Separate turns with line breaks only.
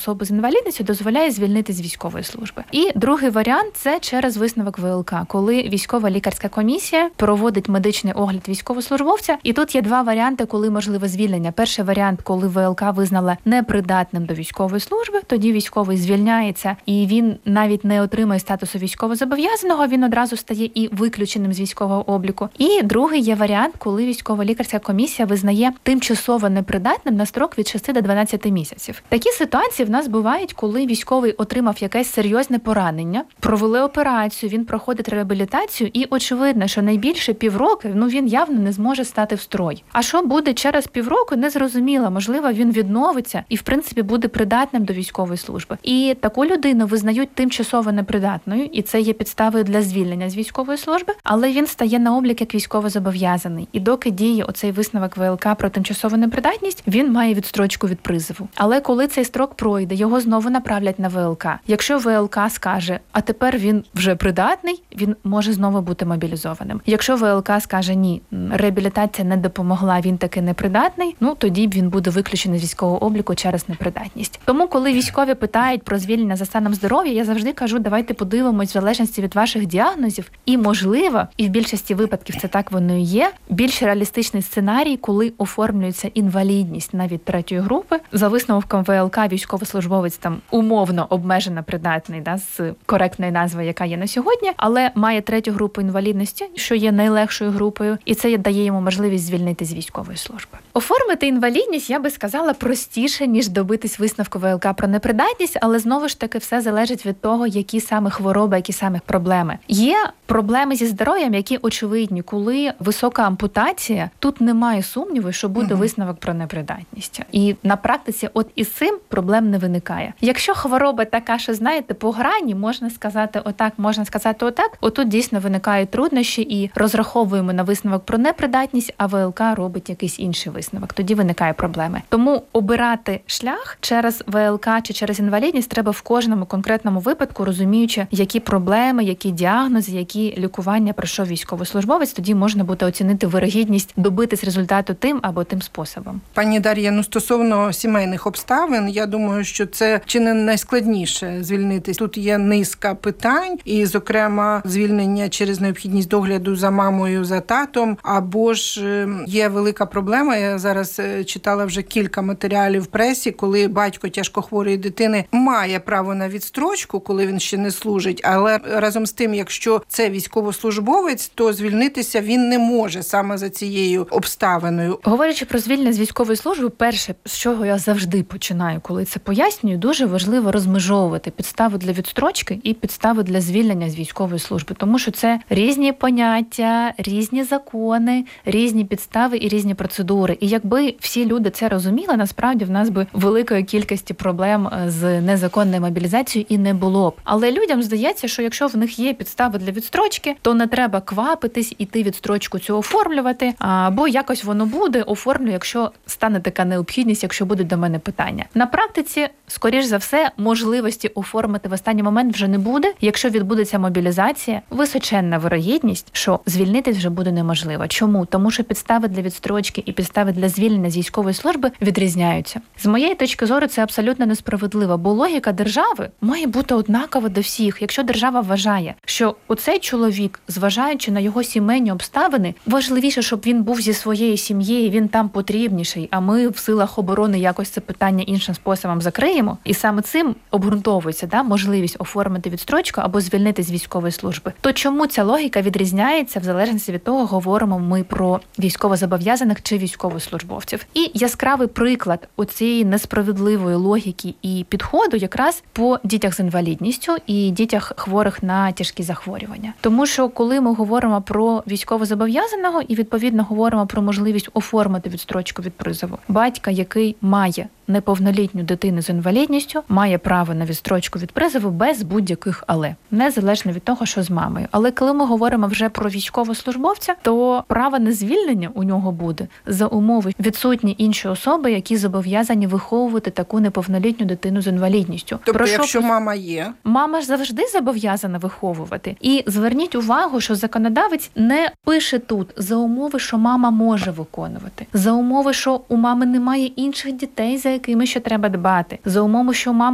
особи з інвалідністю дозволяє звільнити з військової служби. І другий варіант – це через висновок ВЛК, коли військова лікарська комісія проводить медичний огляд військовослужбовця. І тут є два варіанти, коли можливе звільнення. Перший варіант, коли ВЛК визнала непридатним до військової служби, тоді військовий звільняється, і він навіть не отримує статусу військовозобов'язаного, він одразу стає і виключеним з військового обліку. І другий є варіант, коли військова лікарська комісія визнає тимчасово непридатним на строк від 6 до 12 місяців. Такі ситуації в нас бувають, коли військовий отримав якесь серйозне поранення, провели операцію, він проходить реабілітацію, і очевидно, що найбільше півроку він явно не зможе стати в строй. А що буде через півроку, незрозуміло. Можливо, він відновиться і, в принципі, буде придатним до військової служби. І таку людину визнають тимчасово непридатною, і це є підставою для звільнення з військової служби, але він стає на облік як військовозобов'язаний. І доки діє оцей висновок ВЛК про тимчасову непридатність, він має відстрочку від призову. Але коли цей строк пройде, його знову направлять на ВЛК. Якщо ВЛК скаже, а тепер він вже придатний, він може знову бути мобілізованим. Якщо ВЛК скаже, ні, реабілітація не допомогла, він таки непридатний, тоді він буде виключений з військового обліку через непридатність. Тому, коли військові питають про звільнення за станом здоров'я, я завжди кажу, давайте подивимось в залежності від ваших діагнозів. І, можливо, і в більшості випадків це так воно і є, більш реалістичний сценарій, коли оформлюється інвалідність навіть 3-ї групи. За висновком ВЛК військовослужбовець там умовно обмежено придатний, з коректною назвою, яка є на сьогодні, але має 3-ю групу інвалідності, що є найлегшою групою, і це дає йому можливість звільнити з військової служби. Оформити інвалідність, я би сказала, простіше, ніж добитись висновку ВЛК про непридатність, але знову ж таки все залежить від того, які саме хвороби, які саме проблеми. Є проблеми зі здоров'ям, які очевидні, коли висока ампутація, тут немає сумніву, що буде висновок про непридатність. І на практиці от із цим проблем не виникає. Якщо хвороба така, що, знаєте, по грані, можна сказати отак, можна сказати отак, отут дійсно виникають труднощі і розраховуємо на висновок про непридатність, а ВЛК робить якийсь інший висновок. Тоді виникає проблеми. Тому обирати шлях через ВЛК чи через інвалідність треба в кожному конкретному випадку, розуміючи, які проблеми, які діагнози, які лікування пройшов військовослужбовець, тоді можна буде оцінити вирогідність добитись результату тим або тим способом.
Пані Дар'я, стосовно сімейних обставин, я думаю, що це чи не найскладніше звільнитись. Тут є низка питань, і, зокрема, звільнення через необхідність догляду за мамою, за татом, або ж є велика проблема, я зараз читала вже кілька матеріалів в пресі, коли батько тяжкохворої дитини має право на відстрочку, коли він ще не служить, але разом з тим, якщо це військовослужбовець, то звільнитися він не може саме за цією обставиною.
Говорячи про звільнення з військової служби, перше, з чого я завжди починаю, коли це пояснюю, дуже важливо розмежовувати підстави для відстрочки і підстави для звільнення з військової служби, тому що це різні поняття, різні закони, різні підстави і різні процедури. І якби всі люди це розуміли, насправді в нас би великої кількості проблем з незаконною мобілізацією і не було б. Але людям здається, що якщо в них є підстави для відстрочки, то не треба квапитись, іти відстрочку цю оформлювати, або якось воно буде, оформлю, якщо стане така необхідність, якщо будуть до мене питання. На практиці, скоріш за все, можливості оформити в останній момент вже не буде. Якщо відбудеться мобілізація, височенна вирогідність, що звільнитись вже буде неможливо. Чому? Тому що підстави для відстрочки і підстави для звільнення з військової служби відрізняються. З моєї точки зору, це абсолютно несправедливо, бо логіка держави має бути однакова до всіх. Якщо держава вважає, що оцей чоловік, зважаючи на його сімейні обставини, важливіше, щоб він був зі своєю сім'єю, він там потрібніший, а ми в силах оборони якось це питання іншим способом закриємо. І саме цим обґрунтовується можливість оформити відстрочку або звільнити з військової служби. То чому ця логіка відрізняється в залежності від того, говоримо ми про військовозобов'язаних чи військовослужбовців. І яскравий приклад оцієї несправедливої логіки і підходу якраз по дітях з інвалідністю і дітях хворих на тяжкі захворювання. Тому що коли ми говоримо про військовозобов'язаного і відповідно говоримо про можливість оформити відстрочку від призову, батька, який має неповнолітню дитину з інвалідністю, має право на відстрочку від призову без будь-яких «але», незалежно від того, що з мамою. Але коли ми говоримо вже про військовослужбовця, то право на звільнення у нього буде за умови відсутні інші особи, які зобов'язані виховувати таку неповнолітню дитину з інвалідністю.
Тобто, якщо мама є?
Мама ж завжди зобов'язана виховувати. І зверніть увагу, що законодавець не пише тут за умови, що мама може виконувати, за умови, що у мами немає інших дітей, за якими ще треба дбати, за умови, що мама